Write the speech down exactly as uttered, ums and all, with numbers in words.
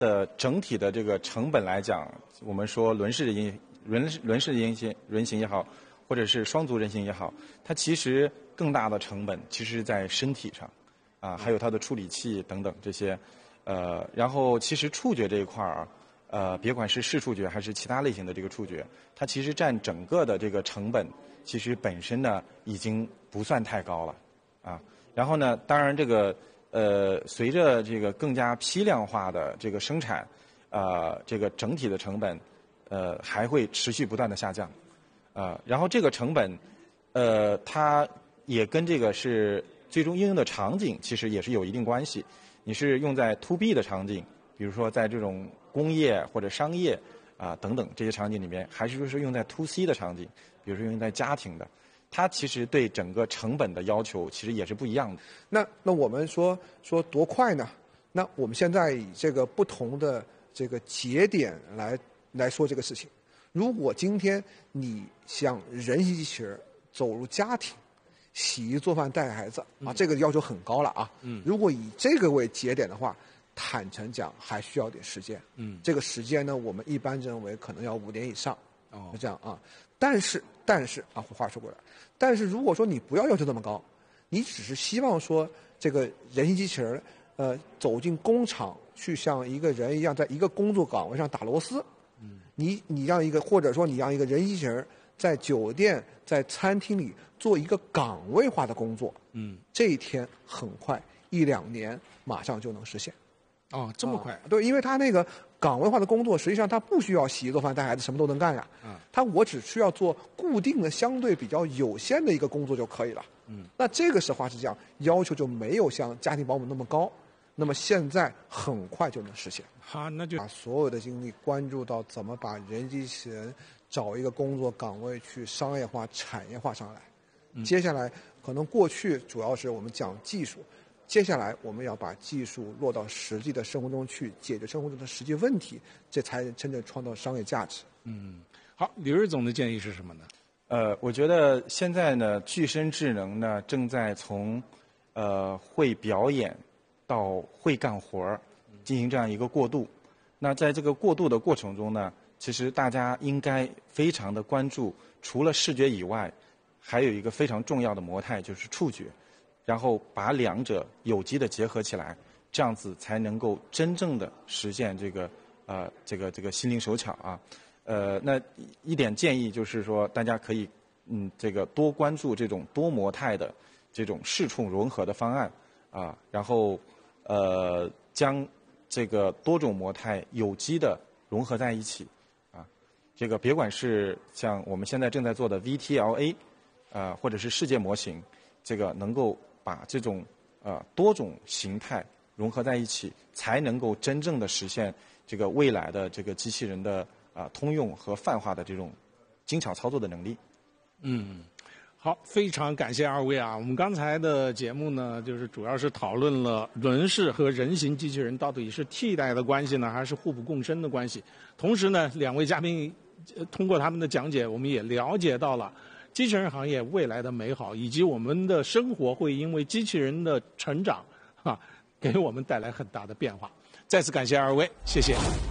的整体的这个成本来讲，我们说轮式人轮轮式人形人形也好，或者是双足人形也好，它其实更大的成本其实在身体上，啊，还有它的处理器等等这些，呃，然后其实触觉这一块儿，呃，别管是视触觉还是其他类型的这个触觉，它其实占整个的这个成本，其实本身呢已经不算太高了，啊，然后呢，当然这个。呃，随着这个更加批量化的这个生产，呃，这个整体的成本，呃，还会持续不断的下降，呃，然后这个成本，呃，它也跟这个是最终应用的场景其实也是有一定关系。你是用在 to B 的场景，比如说在这种工业或者商业啊、呃、等等这些场景里面，还是说是用在 to C 的场景，比如说用在家庭的。它其实对整个成本的要求其实也是不一样的。 那那我们说说多快呢？那我们现在以这个不同的这个节点来来说这个事情。如果今天你想人形机器人走入家庭，洗衣做饭带孩子啊，这个要求很高了啊。嗯。如果以这个为节点的话，坦诚讲还需要点时间。嗯。这个时间呢，我们一般认为可能要五年以上。哦。就这样啊。但是但是啊，话说过来，但是如果说你不要要求这么高，你只是希望说这个人形机器人呃走进工厂去像一个人一样在一个工作岗位上打螺丝，嗯，你你让一个或者说你让一个人形机器人在酒店在餐厅里做一个岗位化的工作，嗯，这一天很快一两年马上就能实现。 哦，这么快、啊？ 对，因为他那个岗位化的工作，实际上他不需要洗衣做饭带孩子，什么都能干呀。嗯，他我只需要做固定的、相对比较有限的一个工作就可以了。嗯，那这个实话是这样，要求就没有像家庭保姆那么高。那么现在很快就能实现。 好，那就把所有的精力关注到怎么把人机器人找一个工作岗位去商业化、产业化上来。嗯、接下来可能过去主要是我们讲技术。接下来我们要把技术落到实际的生活中去，解决生活中的实际问题，这才真正创造商业价值。 嗯，好，李瑞总的建议是什么呢？ 呃，我觉得现在呢，具身智能呢正在从呃会表演到会干活儿进行这样一个过渡。那在这个过渡的过程中呢，其实大家应该非常的关注，除了视觉以外，还有一个非常重要的模态就是触觉。然后把两者有机的结合起来，这样子才能够真正的实现这个呃这个这个心灵手巧啊。呃，那一点建议就是说，大家可以嗯这个多关注这种多模态的这种视触融合的方案啊，然后呃将这个多种模态有机的融合在一起啊。这个别管是像我们现在正在做的 V T L A 啊，或者是世界模型，这个能够把这种呃多种形态融合在一起，才能够真正的实现这个未来的这个机器人的啊、呃、通用和泛化的这种精巧操作的能力。 嗯，好，非常感谢二位啊！我们刚才的节目呢，就是主要是讨论了轮式和人形机器人到底是替代的关系呢，还是互补共生的关系？同时呢，两位嘉宾通过他们的讲解，我们也了解到了机器人行业未来的美好，以及我们的生活会因为机器人的成长，哈，给我们带来很大的变化。再次感谢二位，谢谢。